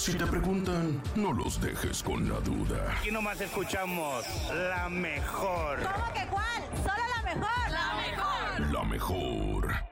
Si te preguntan, no los dejes con la duda. Aquí nomás escuchamos la mejor. ¿Cómo que cuál? Solo